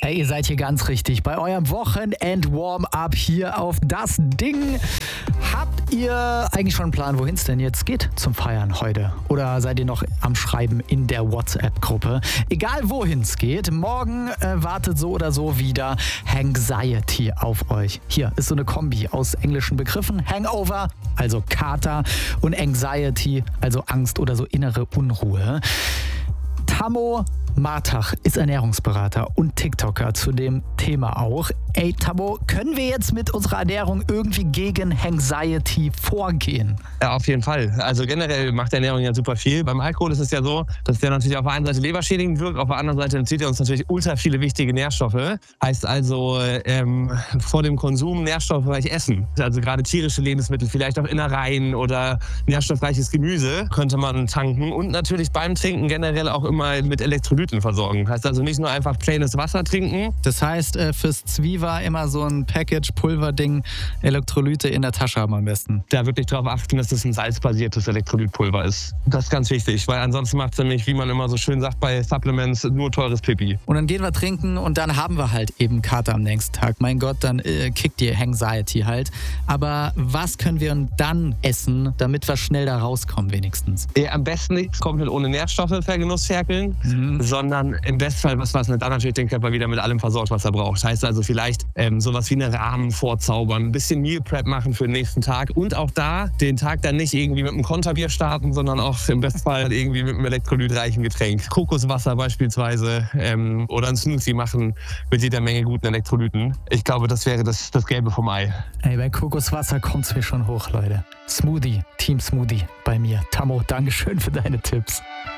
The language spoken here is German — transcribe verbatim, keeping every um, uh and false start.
Hey, ihr seid hier ganz richtig bei eurem Wochenend-Warm-Up hier auf Das Ding. Habt ihr eigentlich schon einen Plan, wohin es denn jetzt geht zum Feiern heute? Oder seid ihr noch am Schreiben in der WhatsApp-Gruppe? Egal wohin es geht, morgen äh, wartet so oder so wieder Hangxiety auf euch. Hier ist so eine Kombi aus englischen Begriffen. Hangover, also Kater, und Anxiety, also Angst oder so innere Unruhe. Tammo Martach ist Ernährungsberater und TikToker zu dem Thema auch. Ey, Tammo, können wir jetzt mit unserer Ernährung irgendwie gegen Anxiety vorgehen? Ja, auf jeden Fall. Also generell macht Ernährung ja super viel. Beim Alkohol ist es ja so, dass der natürlich auf der einen Seite leberschädigend wirkt, auf der anderen Seite entzieht er uns natürlich ultra viele wichtige Nährstoffe. Heißt also, ähm, vor dem Konsum nährstoffreich essen. Also gerade tierische Lebensmittel, vielleicht auch Innereien oder nährstoffreiches Gemüse könnte man tanken. Und natürlich beim Trinken generell auch immer mit Elektrolyten versorgen. Heißt also nicht nur einfach plaines Wasser trinken. Das heißt, äh, fürs Zwieber immer so ein Package-Pulverding, Elektrolyte in der Tasche haben am besten. Da wirklich darauf achten, dass es ein salzbasiertes Elektrolytpulver ist. Das ist ganz wichtig, weil ansonsten macht es nämlich, wie man immer so schön sagt bei Supplements, nur teures Pipi. Und dann gehen wir trinken und dann haben wir halt eben Kater am nächsten Tag. Mein Gott, dann äh, kickt die Anxiety halt. Aber was können wir dann essen, damit wir schnell da rauskommen wenigstens? Ja, am besten nicht komplett ohne Nährstoffe vergenussferkeln, mhm. sondern im Bestfall was, was dann natürlich den Körper wieder mit allem versorgt, was er braucht. Heißt also vielleicht ähm, sowas wie eine Rahmen vorzaubern, ein bisschen Meal Prep machen für den nächsten Tag und auch da den Tag dann nicht irgendwie mit einem Konterbier starten, sondern auch im Bestfall irgendwie mit einem elektrolytreichen Getränk. Kokoswasser beispielsweise ähm, oder ein Smoothie machen mit jeder Menge guten Elektrolyten. Ich glaube, das wäre das, das Gelbe vom Ei. Ey, bei Kokoswasser kommt's mir schon hoch, Leute. Smoothie, Team Smoothie bei mir. Tammo, Dankeschön für deine Tipps.